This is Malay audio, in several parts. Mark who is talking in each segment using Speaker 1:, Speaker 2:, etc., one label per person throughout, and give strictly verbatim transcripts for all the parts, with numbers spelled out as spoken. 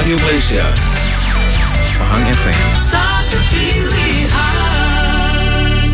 Speaker 1: Radio Malaysia Pahang F M.
Speaker 2: Satu pilihan.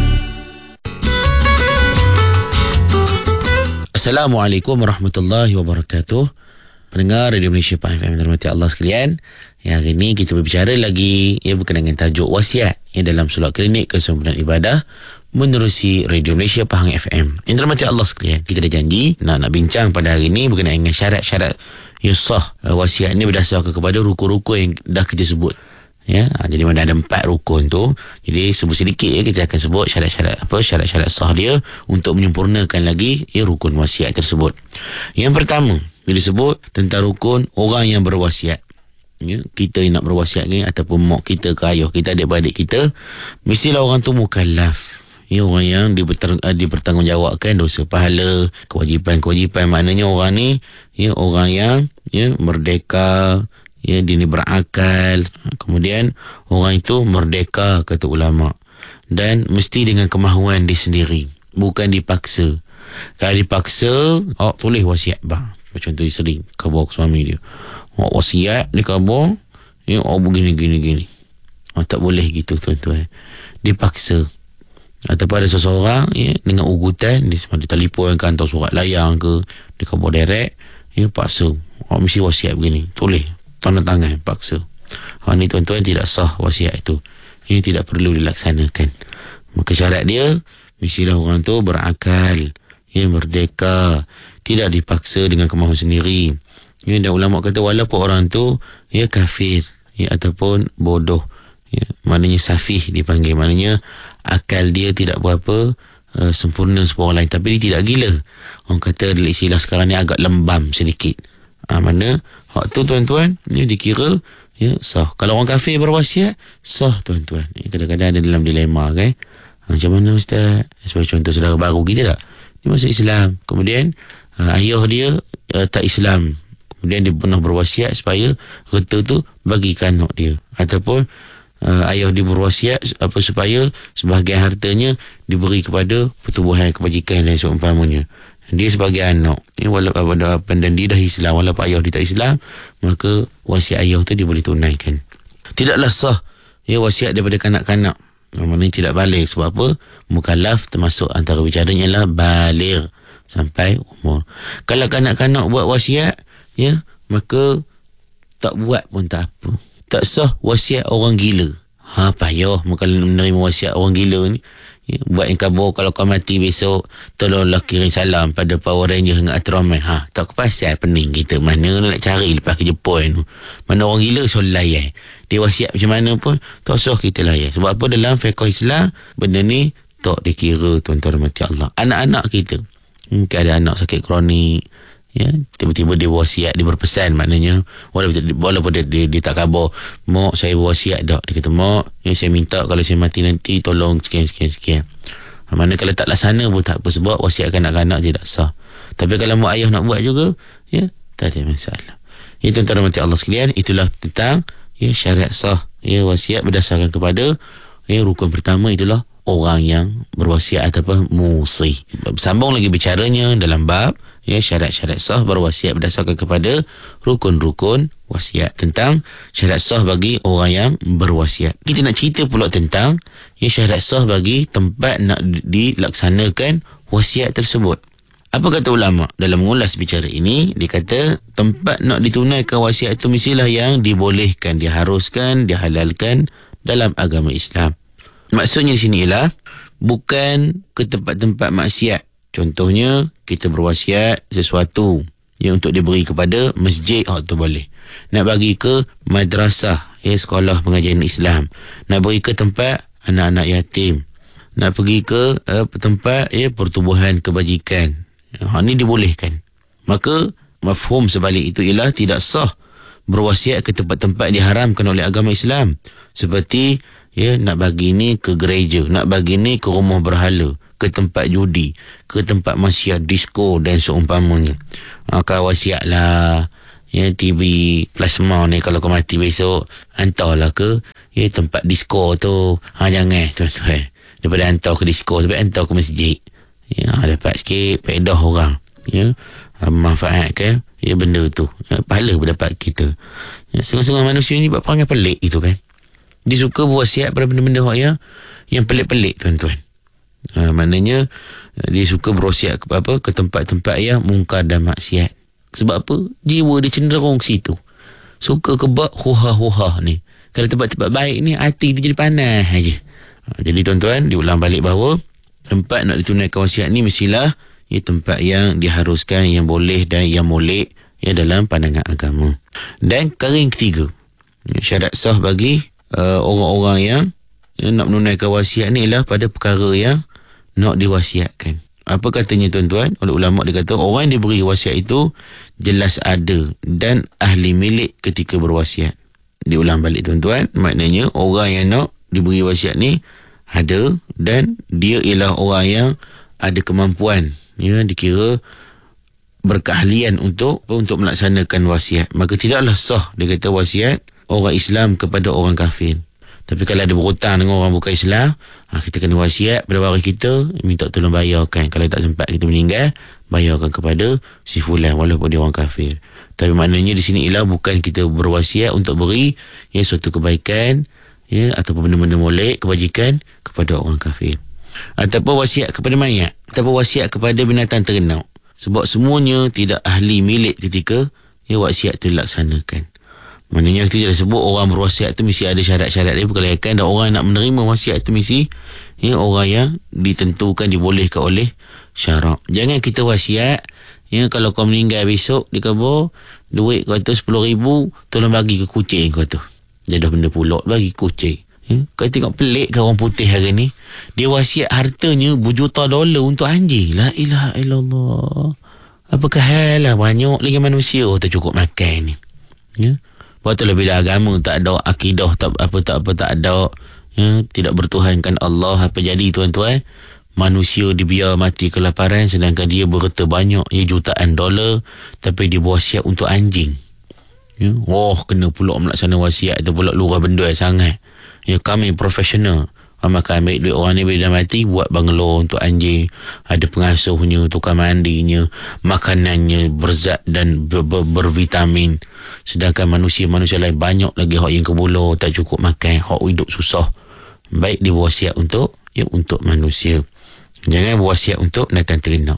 Speaker 3: Assalamualaikum warahmatullahi wabarakatuh. Pendengar Radio Malaysia Pahang F M yang dirahmati Allah sekalian. Ya, hari ini kita berbicara lagi ya berkenaan dengan tajuk wasiat ya, dalam solat klinik kesempurnaan ibadah menerusi Radio Malaysia Pahang F M. Yang dirahmati Allah sekalian, kita dah janji nak nak bincang pada hari ini berkenaan dengan syarat-syarat yang sah uh, wasiat ini berdasarkan kepada rukun-rukun yang dah kita sebut. Ya, jadi mana ada empat rukun tu. Jadi sebut sedikit ya, kita akan sebut syarat-syarat apa syarat-syarat sah dia untuk menyempurnakan lagi ya rukun wasiat tersebut. Yang pertama, bila disebut tentang rukun orang yang berwasiat. Ya, kita nak berwasiat ni ataupun mak kita ke ayah kita, adik-beradik kita, mestilah orang tu mukallaf. Ya, orang yang dibertang, dipertanggungjawabkan dosa pahala, kewajipan-kewajipan. Maknanya orang ni ya orang yang ya merdeka, ya dini berakal. Kemudian orang itu merdeka kata ulama, dan mesti dengan kemahuan dia sendiri, bukan dipaksa. Kalau dipaksa, awak tulis wasiat bang. Contoh isteri khabar suami dia, awak wasiat dia khabar ya awak begini gini gini. Awak tak boleh gitu tuan-tuan. Dipaksa. Ataupun ada seseorang ya, dengan ugutan dia semua telefon ke, hantar surat layang ke, dia khabar direct ya, paksa awak mesti wasiat begini, tulis tanda tangan, paksa. Ha, ni tuan-tuan tidak sah wasiat itu. Ini tidak perlu dilaksanakan. Maka syarat dia mestilah orang tu berakal, ya merdeka, tidak dipaksa dengan kemahuan sendiri. Ya, dan ulama kata walaupun orang tu ya kafir ya ataupun bodoh, ya, maknanya safih dipanggil, maknanya akal dia tidak berapa uh, sempurna seperti orang lain, tapi dia tidak gila. Orang kata dalam istilah sekarang ni agak lembam sedikit. Ha, mana hak tu tuan-tuan ni dikira ya sah. Kalau orang kafir berwasiat sah tuan-tuan. Ya, kadang-kadang ada dalam dilema kan. Ha, macam mana ustaz? Sebagai contoh saudara baru kita tak, dia masuk Islam, kemudian uh, ayah dia uh, tak Islam, kemudian dia pernah berwasiat supaya harta tu bagikan anak dia, ataupun uh, ayah dia berwasiat apa supaya sebahagian hartanya diberi kepada pertubuhan kebajikan dan seumpamanya. Dia sebagai anak ya, walaupun dan dia dah Islam, walaupun ayah dia tak Islam, maka wasiat ayah tu dia boleh tunaikan. Tidaklah sah ya wasiat daripada kanak-kanak. Maksudnya tidak balik. Sebab apa? Mukallaf termasuk antara bicaranya ialah baligh sampai umur. Kalau kanak-kanak buat wasiat ya, maka tak buat pun tak apa. Tak sah wasiat orang gila. Ha, payah kalau menerima wasiat orang gila ni. Ya, buat yang kabur, kalau kau mati besok tolonglah kirim salam pada Power Ranger dengan Ultraman. Ha, tak kepasal pening kita. Mana nak cari lepas kerja poin tu. Mana orang gila so layan. Dia wasiat macam mana pun tak usah kita layan. Sebab apa? Dalam fiqh Islam benda ni tak dikira tuan-tuan rahmati Allah. Anak-anak kita mungkin ada anak sakit kronik ya, tiba-tiba dia wasiat, dia berpesan, maknanya walaupun, walaupun dia, dia, dia tak khabar, mak saya berwasiat dak, dia kata mak ya, saya minta kalau saya mati nanti tolong sekian sekian sekian. Ha, mana kalau tak laksana pun tak apa, sebab wasiat kanak-kanak tidak sah. Tapi kalau mak ayah nak buat juga ya, tak ada masalah. Ya tuan-tuan rahmati Allah sekalian, itulah tentang ya syarat sah ya wasiat berdasarkan kepada ya rukun pertama, itulah orang yang berwasiat ataupun musi. Sambung lagi bicaranya dalam bab ya syarat-syarat sah berwasiat berdasarkan kepada rukun-rukun wasiat, tentang syarat sah bagi orang yang berwasiat. Kita nak cerita pula tentang ya syarat sah bagi tempat nak dilaksanakan wasiat tersebut. Apa kata ulama dalam mengulas bicara ini? Dia kata tempat nak ditunaikan wasiat itu mestilah yang dibolehkan, diharuskan, dihalalkan dalam agama Islam. Maksudnya di sini ialah bukan ke tempat-tempat maksiat. Contohnya kita berwasiat sesuatu yang untuk diberi kepada masjid, oh tu boleh. Nak bagi ke madrasah, ya sekolah pengajian Islam. Nak beri ke tempat anak-anak yatim. Nak pergi ke uh, tempat ya pertubuhan kebajikan. Ha, ni dibolehkan. Maka mafhum sebalik itu ialah tidak sah berwasiat ke tempat-tempat diharamkan oleh agama Islam. Seperti ya nak bagi ni ke gereja, nak bagi ni ke rumah berhala, ke tempat judi, ke tempat maksiat, disko dan seumpamanya. Ha, kau wasiat lah ya T V plasma ni kalau kau mati besok hantarlah ke ya tempat disko tu. Ha, jangan tuan-tuan, daripada hantar ke disko sampai hantar ke masjid ya, dapat sikit faedah orang ya, manfaatkan ya, benda tu. Ya, pahala berdapat kita. Ya, setengah-setengah manusia ni buat perangai pelik gitu kan. Dia suka berwasiat pada benda-benda yang, yang pelik-pelik tuan-tuan. Ha, maknanya dia suka berwasiat ke apa ke tempat-tempat yang mungkar dan maksiat. Sebab apa? Jiwa dia cenderung situ. Suka kebak huha-huha ni. Kalau tempat-tempat baik ni, hati dia jadi panas aja. Ha, jadi tuan-tuan, diulang balik bahawa tempat nak ditunaikan wasiat ni mestilah ia tempat yang diharuskan, yang boleh dan yang molek ya dalam pandangan agama. Dan perkara yang ketiga, syarat sah bagi uh, orang-orang yang ya, nak menunaikan wasiat ni ialah pada perkara yang nak diwasiatkan. Apa katanya tuan-tuan? Oleh ulama dia kata orang yang diberi wasiat itu jelas ada dan ahli milik ketika berwasiat. Diulang balik tuan-tuan, maknanya orang yang nak diberi wasiat ni ada dan dia ialah orang yang ada kemampuan, ya, dikira berkeahlian untuk untuk melaksanakan wasiat. Maka tidaklah sah dia kata wasiat orang Islam kepada orang kafir. Tapi kalau ada berhutang dengan orang bukan Islam, ha, kita kena wasiat pada waris kita, minta tolong bayarkan. Kalau tak sempat kita meninggal, bayarkan kepada si fulan walaupun dia orang kafir. Tapi maknanya di sini ialah bukan kita berwasiat untuk beri ya suatu kebaikan ya ataupun benda-benda molek, kebajikan kepada orang kafir. Ataupun wasiat kepada mayat, ataupun wasiat kepada binatang ternak. Sebab semuanya tidak ahli milik ketika ya wasiat itu dilaksanakan. Maknanya kita dah sebut orang berwasiat tu mesti ada syarat-syarat dia berkelayakan, dan orang nak menerima wasiat tu mesti ya orang yang ditentukan, dibolehkan oleh syarak. Jangan kita wasiat ya kalau kau meninggal besok di kubur, duit kau tu sepuluh ribu tolong bagi ke kucing kau tu. Dia dah benda pulak bagi kucing. Ya, kau tengok pelik ke orang putih hari ni, dia wasiat hartanya berjuta dolar untuk anjing. La ilaha illallah. Apakah hal lah, banyak lagi manusia tak cukup makan ni. Ya. Betul bila agama tak ada, akidah tak apa tak apa tak ada, ya, tidak bertuhankan Allah, apa jadi tuan-tuan? Manusia dibiar mati kelaparan sedangkan dia berharta banyak, ya, jutaan dolar, tapi dia berwasiat untuk anjing. Ya, oh kena pula melaksana wasiat tu pula lurah benda sangat. Ya, kami profesional. Maka ambil duit orang ni bila dah mati, buat banglo untuk anjing, ada pengasuhnya, tukang mandinya, makanannya berzat dan ber- ber- bervitamin. Sedangkan manusia-manusia lain banyak lagi hak yang kebulo, tak cukup makan, hak hidup susah. Baik dia berwasiat untuk ya untuk manusia. Jangan berwasiat untuk binatang ternak.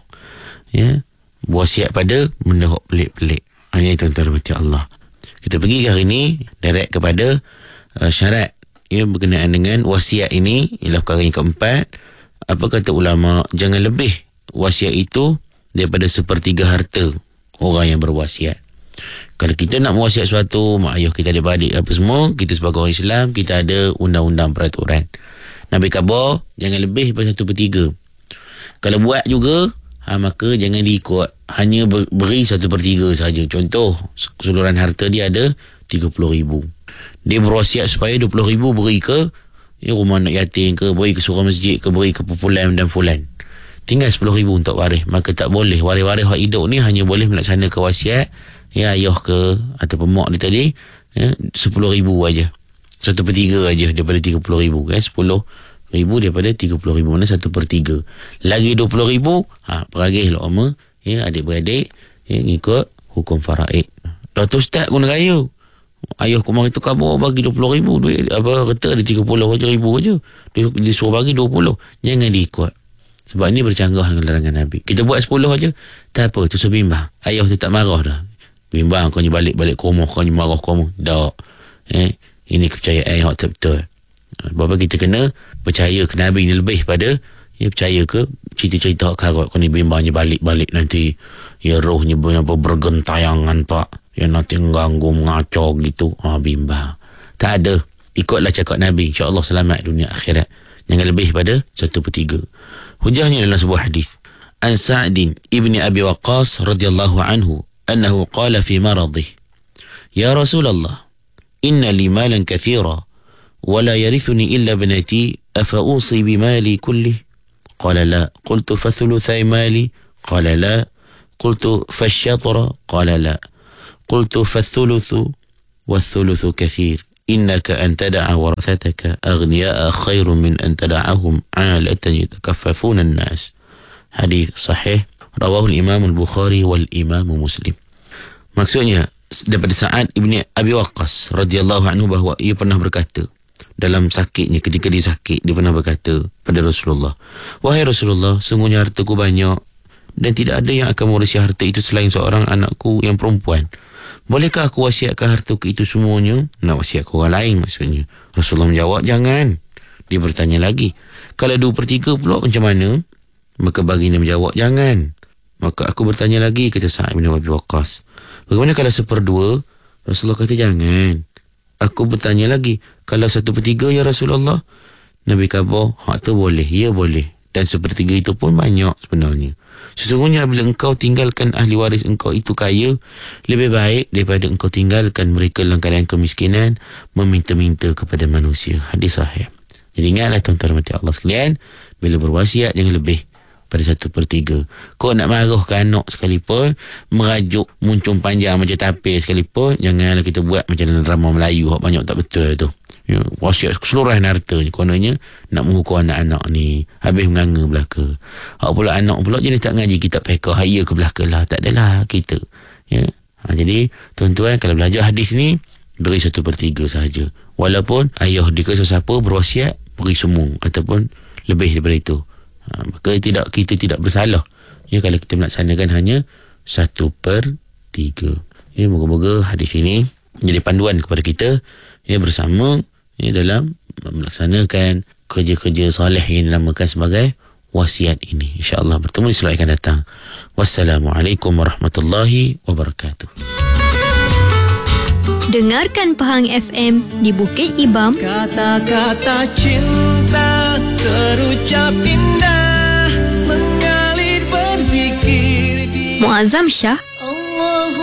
Speaker 3: Ya, berwasiat pada benda hak pelik-pelik. Hanya tuan-tuan rahmati Allah. Kita pergi hari ini direct kepada uh, syarat ya berkenaan dengan wasiat ini, ialah perkara yang keempat. Apa kata ulama? Jangan lebih wasiat itu daripada sepertiga harta orang yang berwasiat. Kalau kita nak mewasiat sesuatu, mak ayah kita, adik-beradik apa semua, kita sebagai orang Islam, kita ada undang-undang peraturan. Nabi khabar jangan lebih daripada satu per tiga. Kalau buat juga, ha, maka jangan diikut, hanya beri satu per tiga saja. Contoh, keseluruhan harta dia ada tiga puluh ribu. Dia berwasiat supaya dua puluh ribu beri ke ya, rumah anak yatim ke, beri ke surau masjid ke, beri ke fulan dan fulan. Tinggal sepuluh ribu untuk waris. Maka tak boleh. Waris-waris hak hidup ni hanya boleh melaksanakan wasiat ya ayah ke ataupun mak dia tadi ya, sepuluh ribu aja. Satu per tiga aja daripada tiga puluh ribu kan. Sepuluh ribu daripada tiga puluh ribu, mana satu per tiga. Lagi dua puluh ribu, ha, peragih lah oma ya, adik-beradik ya, ngikut hukum faraid. Datuk Ustaz guna raya, ayah kemarin tu khabar bagi dua puluh ribu, duit apa kata ada tiga puluh ribu aja, dia, dia suruh bagi dua puluh. Jangan diikut, sebab ini bercanggah dengan larangan Nabi. Kita buat sepuluh aja tak apa, tu sebimbang. Ayah tu tak marah dah, bimbang kau ni balik-balik ke rumah, kau ni marah ke rumah dak. Eh, ini kepercayaan yang tak betul. Sebab kita kena percaya ke Nabi ni lebih pada ya, percaya ke cerita-cerita karut kau ni bimbangnya balik-balik nanti ya rohnya apa bergentayangan pak, yang nanti mengganggu, mengacau gitu. Ha, bimbang. Tak ada. Ikutlah cakap Nabi. InsyaAllah selamat dunia akhirat. Jangan lebih pada satu per tiga. Hujahnya dalam sebuah hadis. An Sa'din ibni Abi Waqqas radhiyallahu anhu annahu qala fi maradih. Ya Rasulullah, inna li malan kathira wa la yarithuni illa binati afa usi bimali kullih. Qala la. Qultu fa thuluthai mali. Qala la. Qultu fa syatra. Qala la. قلت فالثلث والثلث كثير إنك أن تدع ورثتك أغنياء خير من أن تدعهم عالة يتكففون الناس. حديث صحيح رواه الإمام البخاري والإمام مسلم. Maksudnya daripada Sa'ad ibni Abi Waqqas radhiyallahu anhu bahawa ia pernah berkata dalam sakitnya, ketika dia sakit, dia pernah berkata pada Rasulullah, wahai Rasulullah, sungguhnya hartaku banyak dan tidak ada yang akan mewarisi harta itu selain seorang anakku yang perempuan. Bolehkah aku wasiatkan hartaku itu semuanya? Nak wasiat ke orang lain maksudnya. Rasulullah menjawab, jangan. Dia bertanya lagi, kalau dua per tiga pula macam mana? Maka baginda menjawab, jangan. Maka aku bertanya lagi, kata Sa'ad bin Abi Waqqas, bagaimana kalau seperdua? Rasulullah kata, jangan. Aku bertanya lagi, kalau satu per tiga ya Rasulullah? Nabi khabar, hak tu boleh, ya boleh. Dan sepertiga itu pun banyak sebenarnya. Sesungguhnya bila engkau tinggalkan ahli waris engkau itu kaya, lebih baik daripada engkau tinggalkan mereka dalam keadaan kemiskinan, meminta-minta kepada manusia. Hadis sahih. Jadi ingatlah tuan-tuan rahmati Allah sekalian, bila berwasiat jangan lebih pada satu per tiga. Kau nak marah ke anak sekalipun, merajuk muncung panjang macam tapir sekalipun, janganlah kita buat macam dalam drama Melayu hak banyak tak betul tu. Ya, wasiat keseluruhan hartanya, kononnya nak menghukum anak-anak ni, habis menganga belaka. Hak pula anak pula jenis tak ngaji kitab fiqh, haya ke belaka lah, tak adalah kita. Ya. Ha, jadi tuan-tuan kalau belajar hadis ni, beri satu per tiga sahaja. Walaupun ayah dia ke sesiapa berwasiat, beri semua ataupun lebih daripada itu. Ha, maka tidak, kita tidak bersalah ya kalau kita melaksanakan hanya satu per tiga. Ya, moga-moga hadis ini jadi panduan kepada kita ya bersama ya dalam melaksanakan kerja-kerja soleh yang dinamakan sebagai wasiat ini. InsyaAllah bertemu di slot akan datang. Wassalamualaikum warahmatullahi wabarakatuh.
Speaker 2: Dengarkan Pahang F M di Bukit Ibam.
Speaker 4: Kata-kata cinta terucap indah, mengalir berzikir di
Speaker 2: Muazzam Shah